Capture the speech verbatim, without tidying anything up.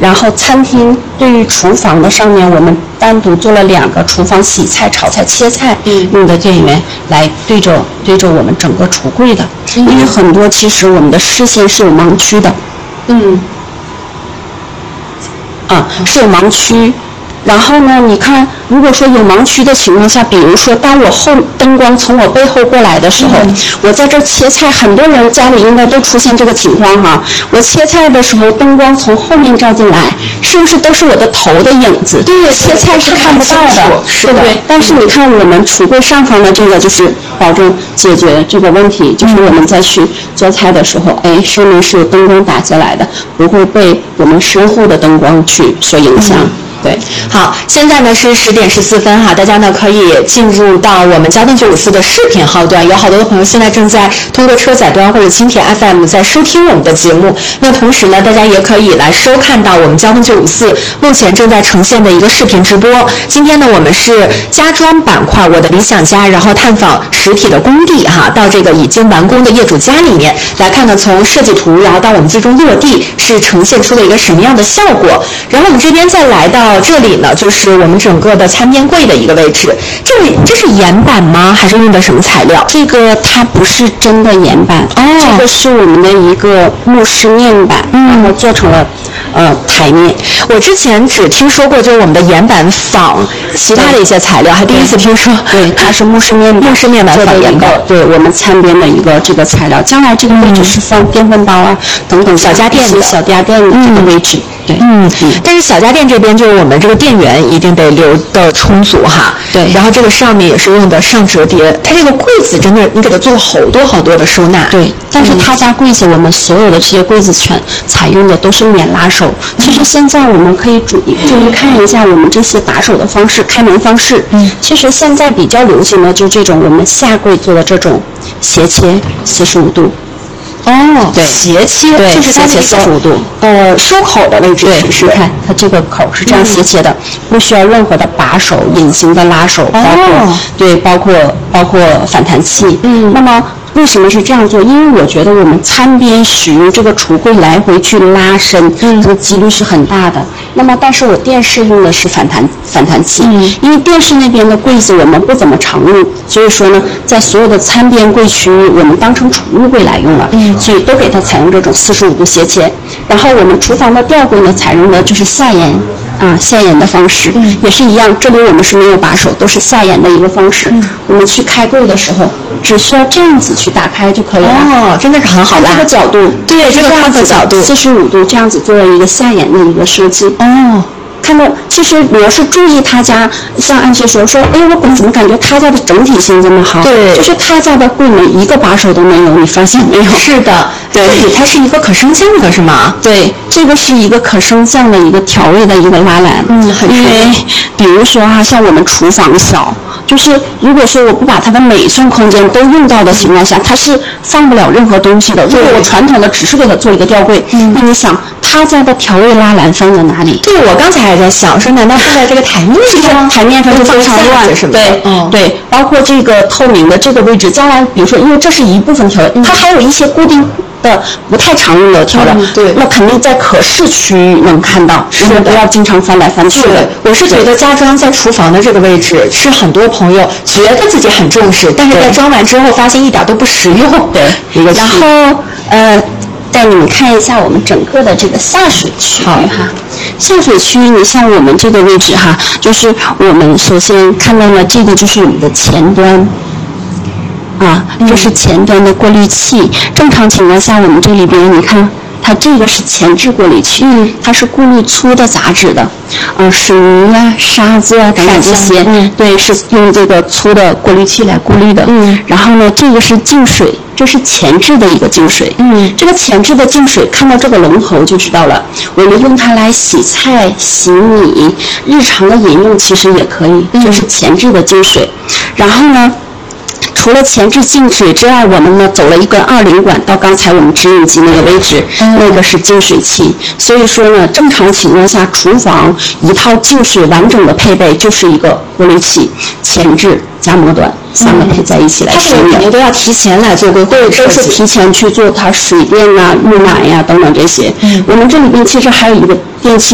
然后餐厅对于厨房的上面，我们单独做了两个厨房洗菜、炒菜、切菜用的电源，来对着对着我们整个橱柜的。因为很多其实我们的视线是有盲区的，嗯，啊是有盲区。然后呢，你看，如果说有盲区的情况下，比如说当我后灯光从我背后过来的时候，嗯、我在这切菜，很多人家里应该都出现这个情况哈。我切菜的时候，灯光从后面照进来，是不是都是我的头的影子？对，切菜是看不到的，对不对？但是你看我们橱柜上方的这个，就是保证解决这个问题，就是我们再去做菜的时候，哎，上面是有灯光打进来的，不会被我们身后的灯光去所影响。嗯对， 好，现在呢是十点十四分哈，大家呢可以进入到我们交通九五四的视频号段，有好多的朋友现在正在通过车载端或者蜻蜓 F M 在收听我们的节目。那同时呢，大家也可以来收看到我们交通九五四目前正在呈现的一个视频直播。今天呢，我们是家装板块我的理想家，然后探访实体的工地哈，到这个已经完工的业主家里面来看呢，从设计图然后到我们最终落地是呈现出了一个什么样的效果。然后我们这边再来到。这里呢，就是我们整个的餐边柜的一个位置。这里这是岩板吗？还是用的什么材料？ 这个它不是真的岩板，哦，这个是我们的一个木饰面板，嗯、然后做成了呃台面。 我之前只听说过，就是我们的岩板仿其他的一些材料，还第一次听说。 对，它是木饰面板， 木饰面板仿岩板。 对，我们餐边的一个这个材料，将来这个位置是放电饭煲啊、嗯、等等小家电的小家电的这个位置。嗯对， 嗯嗯，但是小家电这边就是我们这个电源一定得留的充足哈， 对， 然后这个上面也是用的上折叠，它这个柜子真的你给它做了好多好多的收纳， 对，但是他家柜子我们所有的这些柜子全采用的都是免拉手，嗯、其实现在我们可以注意注意看一下我们这些把手的方式、开门方式，嗯，其实现在比较流行的就这种我们下柜做的这种斜切四十五度。 哦， 对， 斜切， 对， 就是斜切四十五度，呃，收口的位置是是看它这个口是这样斜切的，嗯、不需要任何的把手、隐形的拉手，包括、哦、对，包括包括反弹器。嗯，那么为什么是这样做？因为我觉得我们餐边使用这个橱柜来回去拉伸，嗯，这个几率是很大的。那么，但是我电视用的是反弹反弹器，嗯，因为电视那边的柜子我们不怎么常用，所以说呢，在所有的餐边柜区域，我们当成储物柜来用了，嗯，所以都给它采用这种四十五度斜切。然后我们厨房的吊柜呢，采用的就是下沿。啊，下沿的方式、嗯、也是一样，这里我们是没有把手，都是下沿的一个方式。嗯、我们去开柜的时候，只需要这样子去打开就可以了。 哦，真的是很好的。 这个角度， 对，这个看的角度， 四十五度这样子做了一个下沿的一个设计。哦。看到，其实你要是注意他家，像安琪说说，哎，我怎么感觉他家的整体性这么好？ 对， 就是他家的柜门一个把手都没有，你发现没有？ 是的， 对， 它是一个可升降的，是吗？ 对，这个是一个可升降的一个调位的一个拉篮。 嗯，很因为比如说哈、啊，像我们厨房小，就是如果说我不把它的每寸空间都用到的情况下，它是放不了任何东西的。如果我传统的只是给它做一个吊柜，嗯、那你想他家的调位拉篮放在哪里？ 对，我刚才还在想说，难道放在这个台面上？ 台面上就非常乱， 是吗？ 对，嗯、对，包括这个透明的这个位置，将来比如说，因为这是一部分调位，嗯、它还有一些固定的不太常用的调料， 嗯、对， 那肯定在可视区域能看到，是不要经常翻来翻去的。 我是觉得家装在厨房的这个位置，是很多朋友觉得自己很重视，但是在装完之后发现一点都不实用。 对，一个然后呃。带你们看一下我们整个的这个下水区域哈，下水区域你像我们这个位置哈，就是我们首先看到了这个就是我们的前端，啊，这是前端的过滤器。正常情况下，我们这里边你看。它这个是前置过滤器，嗯，它是过滤粗的杂质的，嗯、呃，水泥啊、沙子啊等等这些，嗯，对，是用这个粗的过滤器来过滤的，嗯，然后呢，这个是净水，这是前置的一个净水，嗯，这个前置的净水，看到这个龙头就知道了，我们用它来洗菜、洗米，日常的饮用其实也可以，这是前置的净水，然后呢。除了前置净水之外，我们呢走了一根二零管到刚才我们直饮机那个位置，嗯、那个是净水器。所以说呢，正常情况下，厨房一套净水完整的配备就是一个过滤器、前置加末端三个配在一起来使用的。 它肯定都要提前来做规划， 都是提前去做它水电啊、预奶呀、啊、等等这些。嗯、我们这里边其实还有一个电器。